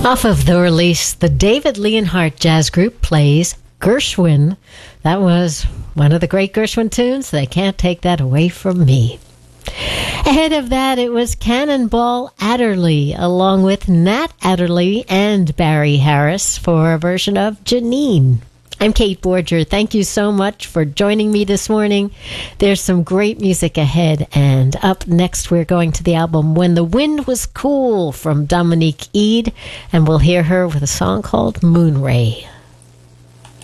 Off of the release, the David Leonhardt Jazz Group plays Gershwin. That was one of the great Gershwin tunes. They can't take that away from me. Ahead of that, it was Cannonball Adderley, along with Nat Adderley and Barry Harris for a version of Janine. I'm Kate Borger. Thank you so much for joining me this morning. There's some great music ahead, and up next we're going to the album When the Wind Was Cool from Dominique Eade, and we'll hear her with a song called Moonray.